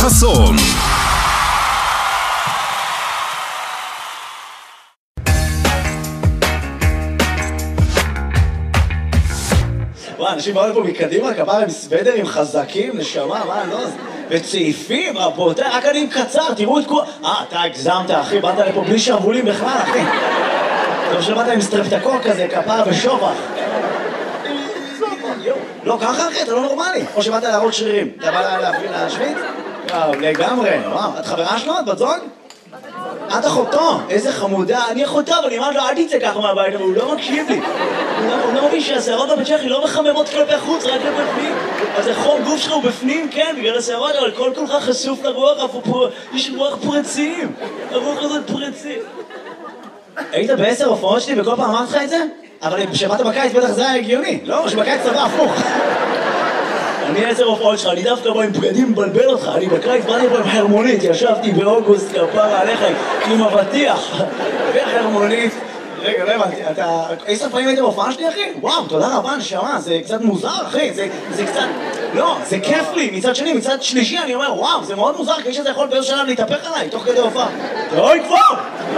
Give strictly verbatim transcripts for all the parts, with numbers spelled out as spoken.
חסון. וואי, אנשים באו לפה מקדימה, כפרה עם סוודרים חזקים, נשמה, מה, לא? וצעיפים, רבותיי, רק אני עם קצר, תראו את כל... אה, אתה הגזמת, אחי, באת לפה בלי שרבולים בכלל, אחי. טוב שבאת עם סטרפטקוק כזה, כפרה ושובח. לא, ככה אחי, אתה לא נורמלי. או שבאת להראות שרירים. אתה בא להשוויץ? וואו, לגמרי. וואו, את חברה שלו? את בת זוג? את אחותו, איזה חמודה. אני אחותו, אבל אני אמרת לו, אל תצא ככה מהבית, אבל הוא לא מקשיב לי. הוא לא מבין שהשערות בבית שלי לא מחממות כלפי חוץ, רק כלפי פנים. אז החום גוף שלך הוא בפנים, כן, בגלל השערות, אבל כל כולך חשוף לרוח, יש רוח פרצים. הרוח הזאת פרצים. היית בעשר הופעות שלי וכל פעם אמרת לך את זה? אבל כשבאת בקיץ בטח זה היה הגיוני, לא? שבקיץ צבא הפוך. אני עשר הופעות שלך, אני דווקא בא עם בגדים מבלבל אותך, אני בקיץ באתי פה עם חרמונית, ישבתי באוגוסט כפרה עליך עם אבטיח וחרמונית. רגע, לא הבנתי, אתה... עשר פעמים היית בהופעה שלי, אחי? וואו, תודה רבה, נשמה, זה קצת מוזר, אחי, זה, זה קצת... לא, זה כיף לי, מצד שני, מצד שלישי, אני אומר, וואו, זה מאוד מוזר, כי יש שזה יכול באיזו שלב להתהפך עליי, תוך כדי הופעה. אוי, כבר!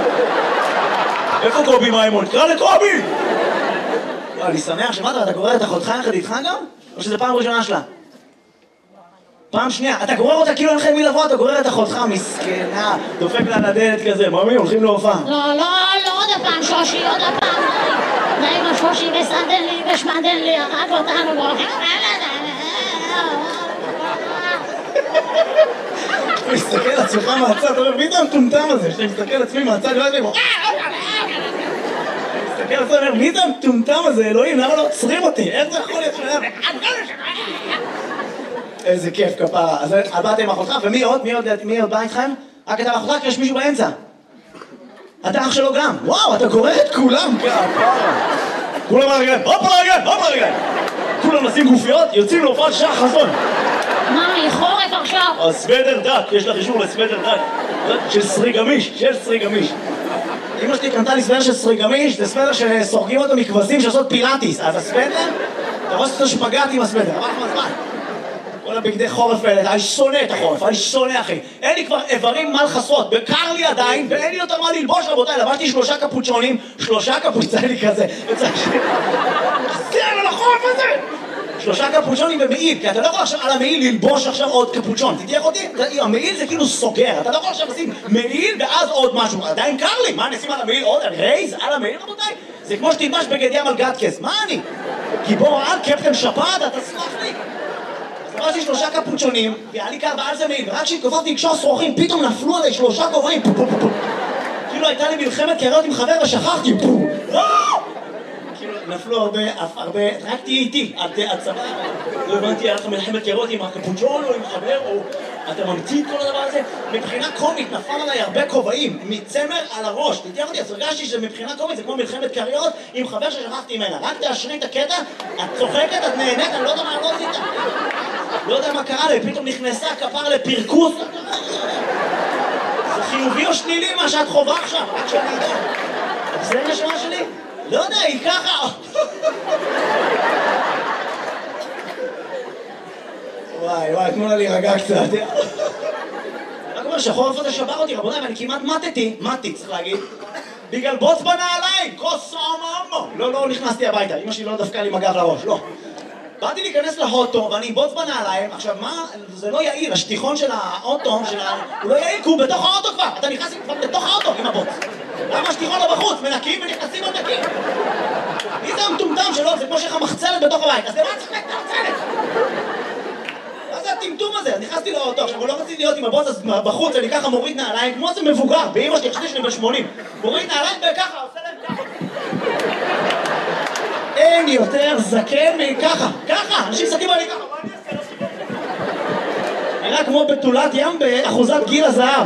איפה קובי מימון? תקרא לקובי! אני שמח שמעת, אתה גורר את אחותך יחד איתך גם? או שזה פעם ראשונה שלה? פעם שנייה, אתה גורר אותה כאילו אין לכם מי לבוא, אתה גורר את אחותך, מסכנה, דופק לה לדלת כזה, ממי, הולכים להופעה. לא, לא, לא עוד הפעם שושי, עוד הפעם, די עם השושי וסנדן לי ושמדן לי, הרג אותנו, והולכים... אתה מסתכל על עצמך מהצד, אתה אומר, מי זה המטומטם הזה? שאתה מסתכל על עצמי מהצד, לא יודעים, מסתכל על עצמי, מי זה המטומטם הזה, אלוהים, למה לא עוצרים אותי? איך זה יכול להיות שלהם? איזה כיף כפרה. אז את באת עם אחותך, ומי עוד? מי עוד בא איתכם? רק אתה ואחותך, כי יש מישהו באמצע. אתה אח שלו גם. וואו, אתה גורר את כולם כפרה. כולם על הרגליים, הופ על הרגליים, הופ על הרגליים. כולם נשים גופיות, יוצאים להופעת שעה חסון. מה, חורף עכשיו? הסוודר דק, יש לך אישור לסוודר דק של סרי גמיש, של סרי גמיש. אמא שלי קנתה לי סוודר של סרי גמיש, זה סוודר שסורגים אותו מכבשים שעושות פילאטיס. אז הסוודר, אתה רואה שאתה שפגעתי עם הסוודר, עבר לך מהזמן. כל הבגדי חורף האלה, אני שונא את החורף, אני שונא אחי. אין לי כבר איברים מה לחסות, בקר לי עדיין, ואין לי יותר מה ללבוש רבותיי, לבשתי שלושה קפוצ'ונים, שלושה קפוצ'ונים לי כזה, זה על החורף הזה! שלושה קפוצ'ונים במעיל, כי אתה לא יכול עכשיו על המעיל ללבוש עכשיו עוד קפוצ'ון, תתייך אותי? המעיל זה כאילו סוגר, אתה לא יכול עכשיו לשים מעיל ואז עוד משהו, עדיין קר לי, מה נשים על המעיל עוד? רייז על המעיל רבותיי? זה כמו שתלבש בגד ים על גטקס, מה אני? גיבור על קפטן שפעת, אתה סלח לי? אז אמרתי שלושה קפוצ'ונים, והיה לי קר ועל זה מעיל, ורק כשהתכופפתי לקשור שרוכים, פתאום נפלו עליי שלושה כובעים, כאילו הייתה לי מלחמת קריות עם חבר ושכחתי, נפלו הרבה, הרבה, רק תהיי איתי, את סבבה, לא הבנתי, היה לך מלחמת קריות עם הקפוצ'ון או עם חבר, או אתה ממציא את כל הדבר הזה. מבחינה קומית נפל עליי הרבה כובעים, מצמר על הראש, תתייך אותי, אז הרגשתי שמבחינה קומית זה כמו מלחמת קריות עם חבר ששכחתי ממנה, רק תאשרי את הקטע, את צוחקת, את נהנית, אני לא יודע מה לא עשית, לא יודע מה קרה לי, פתאום נכנסה כפר לפרקוס, זה חיובי או שלילי מה שאת חובה עכשיו, רק שאני יודע, זה נשמה שלי? לא יודע, היא ככה. וואי, וואי, תנו לה להירגע קצת. רק אומר שהחורף הזה שבר אותי, רבותיי, ואני כמעט מתתי, מתי, צריך להגיד, בגלל בוץ בנעליים, כוס אממו. לא, לא נכנסתי הביתה, אמא שלי לא דפקה לי מגב לראש, לא. באתי להיכנס להוטו, ואני בוץ בנעליים, עכשיו מה, זה לא יעיל, השטיחון של האוטו, הוא לא יעיל, כי הוא בתוך האוטו כבר, אתה נכנס כבר בתוך האוטו עם הבוץ. למה השטיחון לא בחוץ? מנקים ונכנסים ונקים. מי זה המטומטם שלו? זה כמו שיש לך מחצלת בתוך הבית. אז למה צריך את המחצלת? מה זה הטמטום הזה? אז נכנסתי לאוטו, עכשיו לא רציתי להיות עם הבוץ, אז בחוץ אני ככה מוריד נעליים, כמו זה מבוגר, באמא שלי, חשבתי שלי בשמונים. מוריד נעליים וככה, עושה להם ככה. אין יותר זקן מככה, ככה, אנשים סתים עלי ככה, מה אני אעשה? נראה כמו בתולת ים באחוזת גיל הזהב.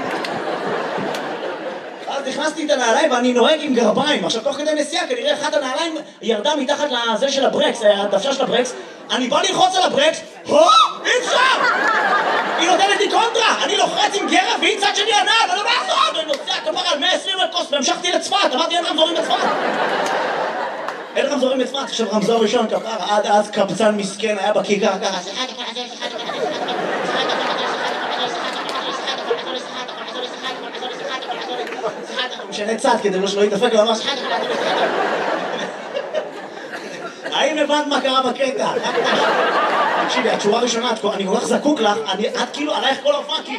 נכנסתי את הנעליים ואני נוהג עם גרביים. עכשיו, תוך כדי נסיעה, כנראה אחת הנעליים ירדה מתחת לזה של הברקס, הדוושה של הברקס. אני בא ללחוץ על הברקס, הו! אי אפשר! היא נותנת לי קונטרה! אני לוחץ עם גרב והיא צד שני הנעל, ואני לא מעזור! ואני נוסע כפר על מאה ועשרים לקוס והמשכתי לצפת, אמרתי אין רמזורים לצפת! אין רמזורים לצפת, עכשיו רמזור ראשון כפר, עד אז קבצן מסכן היה בכיכר ככה משנה צד כדי שלא ידפק לו ממש. האם הבנת מה קרה בקטע? תקשיבי, התשורה הראשונה, אני כל כך זקוק לך, את כאילו עלייך כל ההופעה, כי...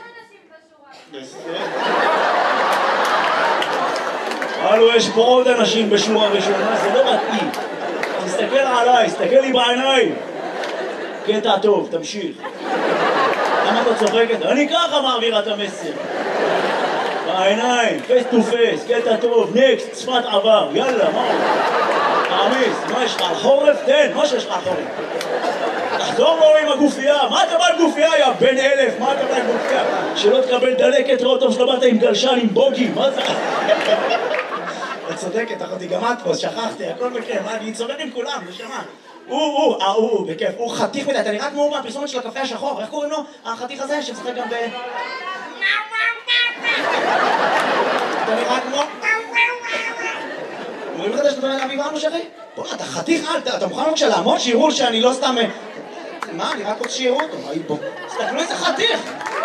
הלו, יש פה עוד אנשים בשורה הראשונה, זה לא מתאים. תסתכל עליי, תסתכל לי בעיניים. קטע טוב, תמשיך. למה אתה צוחקת? אני ככה מעבירה את המסר. בעיניים, פייס טו פייס, קטע טוב, נקסט, שפת עבר, יאללה, מה? תעמיס, מה יש לך? על חורף? תן, מה שיש לך על חורף? תחזור לו עם הגופייה, מה אתה בא עם גופייה, יא בן אלף? מה אתה בא עם גופייה? שלא תקבל דלקת, ראות טוב שלא באת עם גלשן, עם בוגי, מה זה? את צודקת, אחותי, גם את פה, שכחתי, הכל בכיף, אני צודק עם כולם, נשמה. הוא, הוא, אה, הוא, בכיף, הוא חתיך מדי, אתה נראה כמו מהפרסומת של הקפה השחור, איך קוראים לו? החתיך הזה שמשחק גם ב... אתה נראה כמו... אומרים לך שאתה בן אבי ואמוש אחי? בוא, אתה חתיך על, אתה מוכן בבקשה לעמוד שיראו שאני לא סתם... מה, אני רק רוצה שיראו אותו, מה בוא? תסתכלו איזה חתיך!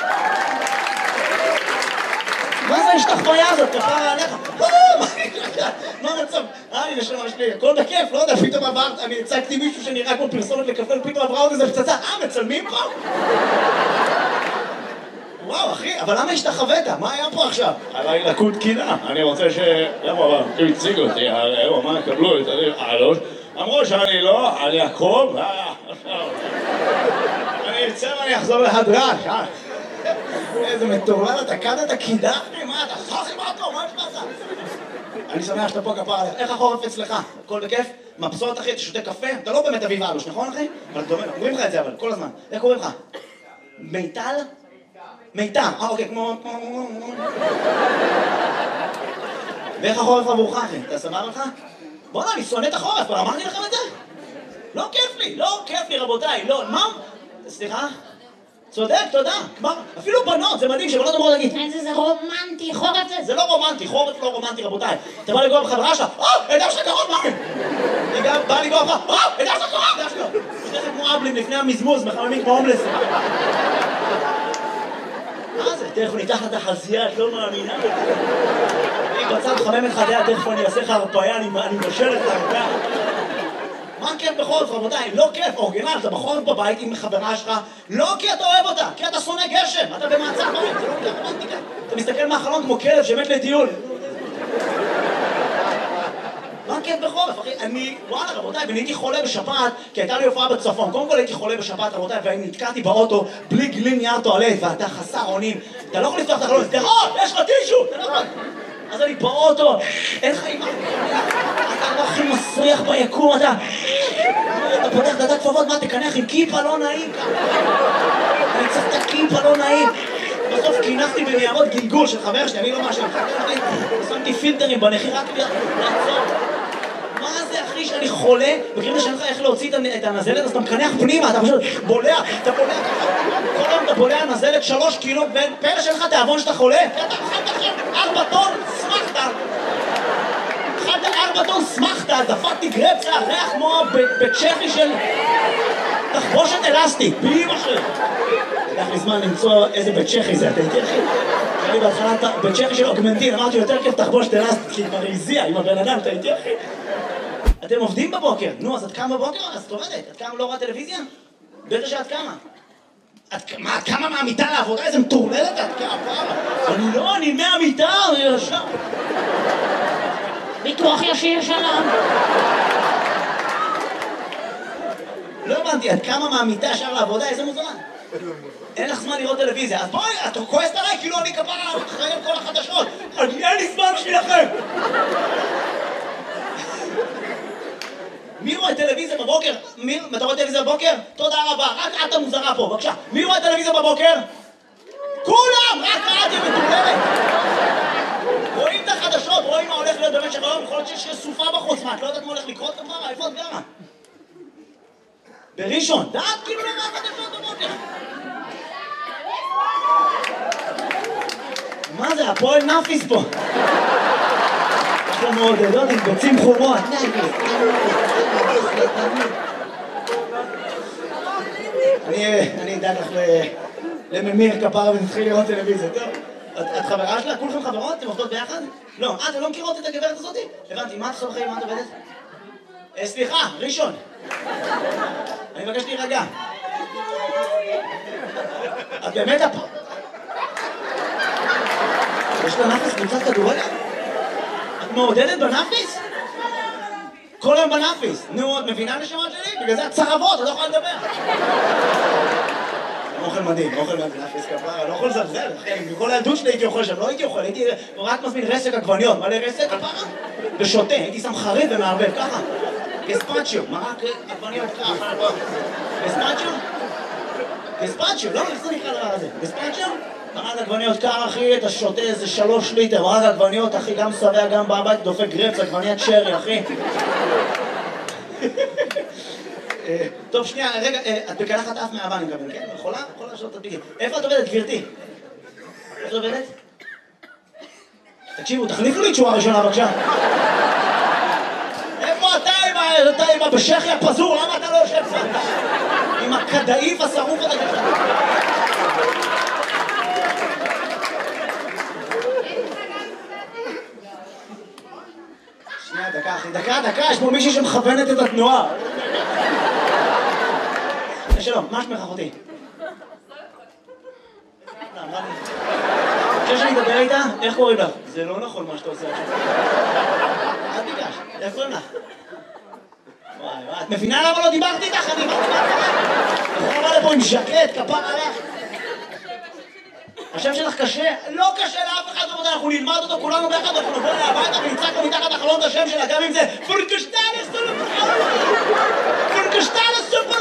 מה זה השתחוויה הזאת? כפרה עליך? מה המצב? אה, הנה שלמה שלי, הכל בכיף, לא יודע, פתאום עברת, אני הצגתי מישהו שנראה כמו פרסומת לקפה, ופתאום עברה עוד איזה פצצה, אה, מצלמים פה? וואו, אחי, אבל למה השתחווית? מה היה פה עכשיו? עליי לקות קינה, אני רוצה ש... למה, אבל, הם הציגו אותי, הוא אמר, קבלו את הלוש, אמרו שאני לא, אני אקרוב, אני אצא ואני אחזור להדרש, אה? איזה מטורלל, אתה קדת קידה? מה, אתה חוכי מה פה? מה יש לך? אני שמח שאתה פה כפר עליך. איך החורף אצלך? הכל בכיף? מבסוט אחי, אתה שותה קפה? אתה לא באמת אביב אלוש, נכון אחי? אבל אתה אומרים לך את זה אבל, כל הזמן. איך קוראים לך? מיטל? מיטל, אה אוקיי, כמו... ואיך החורף עבורך אחי? אתה סבבה לך? בוא'נה, אני שונא את החורף, כבר אמרתי לכם את זה? לא כיף לי, לא כיף לי רבותיי, לא, מה? סליחה? צודק, תודה. כבר, אפילו בנות, זה מדהים שבנות אמרו להגיד איזה זה רומנטי, חורף זה... זה לא רומנטי, חורף לא רומנטי רבותיי. אתה בא לגוע בחברה שלך, אה, הידע שלך קרוב, מה? אני גם בא לגוע לך, אה, הידע שלך קרוב, הידע שלך. פותחת כמו אבלים לפני המזמוז, מחממים כמו הומלס. מה זה? תכף ניתח את החזייה, את לא מאמינה. אני בצד חמם את חדיה, תכף אני אעשה לך הרפאיה, אני מבשל את הרפאיה. מה כיף בחורף רבותיי? לא כיף, אורגינל, אתה בחורף בבית עם חברה שלך, לא כי אתה אוהב אותה, כי אתה שונא גשם, אתה במעצר בית, זה לא כיף רומנטיקה. אתה מסתכל מהחלון כמו כלב שמת לטיול. מה כיף בחורף, אחי? אני, וואלה רבותיי, ואני הייתי חולה בשפעת, כי הייתה לי הופעה בצפון. קודם כל הייתי חולה בשפעת רבותיי, ואני נתקעתי באוטו בלי גלין נייר טואלט, ואתה חסר אונים. אתה לא יכול לפתוח את החלון, תראות, יש לך טישו, אתה לא יכול. אז אני באוטו, אין לך אימא, אתה לא הכי מסריח ביקום, אתה... אתה פותח דעת כפפות, מה תקנח עם כיפה לא נעים ככה? אני צריך את הכיפה לא נעים. בסוף קינחתי בניירות גלגול של חבר שלי, אני לא משהו, שמתי פילטרים בנחיר רק לעצור. מה זה אחי שאני חולה? מכירים לשאול לך איך להוציא את הנזלת, אז אתה מקנח פנימה, אתה פשוט בולע, אתה בולע ככה. כל יום אתה בולע נזלת שלוש קילו, ופלא שלך תיאבון שאתה חולה? אתה אכלת עכשיו ארבע טון, שמחת. אכלת ארבע טון, שמחת, דפקתי גרפסה, ריח כמו בצ'כי של תחבושת אלסטית, באמא שלי. לקח לי זמן למצוא איזה בצ'כי זה, אתה יודע אחי? היה לי בהתחלה בצ'כי של אוגמנטין, אמרתי יותר כיף תחבושת אלסטית, כי היא כבר הזיעה עם הבן אדם, אתה יודע אחי? אתם עובדים בבוקר, נו, אז את קמה בבוקר? אז את עובדת. את קמה לא רואה טלוויזיה? בטח שאת קמה. מה, את קמה מהמיטה לעבודה? איזה מטורללת את קמה? אני לא, אני מהמיטה, אני ישר. ביטוח ישיר שלום. לא הבנתי, את קמה מהמיטה ישר לעבודה? איזה מוזמן? אין לך זמן לראות טלוויזיה. אז בואי, את כועסת עליי כאילו אני כפרה אחראי על כל החדשות. אין לי זמן בשבילכם. מי רואה טלוויזיה בבוקר? מי? אתה רואה טלוויזיה בבוקר? תודה רבה, רק את המוזרה פה, בבקשה. מי רואה טלוויזיה בבוקר? כולם! רק את, יא מטורללת! רואים את החדשות, רואים מה הולך להיות במשך היום, יכול להיות שיש סופה בחוץ, מה, את לא יודעת מה הולך לקרות כפרה? איפה את גרה? בראשון, דעת כאילו לא רואה חדשות בבוקר. מה זה, הפועל נאפיס פה? יש לו מעודדות עם ביצים חומות. אני אדאג לך לממיר כפרה ונתחיל לראות טלוויזיה, טוב? את את חברה שלה? כולכם חברות? אתם עובדות ביחד? לא. אה, אתם לא מכירות את הגברת הזאת? הבנתי, מה את עושה בחיים? מה את עובדת? אה, סליחה, ראשון. אני מבקש להירגע. את באמת הפ... יש לה נאפיס קבוצת כדורגל? את מעודדת בנאפיס? כל היום בנאפיס. נו, את מבינה נשמות שלי? בגלל זה את צרבות, את לא יכולה לדבר. אוכל מדהים, אוכל מדהים, נאפיס כפרה, לא יכול לזלזל, אחי, מכל הילדות שלי הייתי אוכל שם, לא הייתי אוכל, הייתי רק מזמין רסק עגבניות, מלא רסק כפרה, ושותה, הייתי שם חריף ומערבב, ככה. גספצ'יו, מרק עגבניות ככה, גספצ'יו? גספצ'יו, לא, איך זה נקרא דבר הזה? גספצ'יו? מרק עגבניות קר, אחי, אתה שותה איזה שלוש ליטר, מרק עגבניות, אחי, גם שבע, גם בבית, דופק גרפס, עגבניית שרי, אחי. טוב, שנייה, רגע, את בקלחת אף מהבא, אני מקבל, כן? יכולה? יכולה לשאול את הדביגים. איפה את עובדת, גברתי? איפה את עובדת? תקשיבו, תחליפו לי תשואה ראשונה, בבקשה. איפה אתה עם הבשכי הפזור? למה אתה לא יושב פה? עם הכדאיף השרוף הזה ככה. שנייה, דקה, אחי, דקה, דקה, יש פה מישהי שמכוונת את התנועה. שלום, מה שמך אחותי? חושב שאני אדבר איתה? איך קוראים לך? זה לא נכון מה שאתה עושה עכשיו. אל תיגש, איך קוראים לך? וואי וואי, את מבינה למה לא דיברתי איתך? אני באתי מהתחלה. אתה יכול לבוא לפה עם ז'קט, כפר עליך. השם שלך קשה? לא קשה לאף אחד בבודה, אנחנו נלמד אותו כולנו ביחד, אנחנו נבוא אליה הביתה ונצעק לו מתחת החלון את השם שלה, גם אם זה פורקשטלס, פורקשטלס,